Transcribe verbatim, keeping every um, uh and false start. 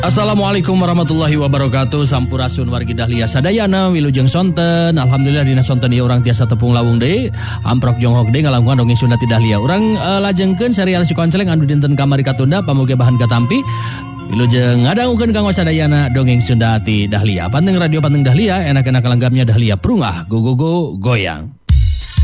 Assalamualaikum warahmatullahi wabarakatuh. Sampurasun wargi dahlia sadayana wilujeng sonten. Alhamdulillah dina sonten ieu urang tiasa tepung lawung deui. Amprok jonghok deui ngalangkungan dongeng Sunda ti dahlia. Urang uh, lajengkeun serial si konseleng anu dinten kamari katunda pamuga bahan katampi. Wilujeng ngadangukeun kanggo sadayana dongeng Sunda ti dahlia. Panteng radio panteng dahlia enak-enak langgapnya dahlia prungah gugugu goyang.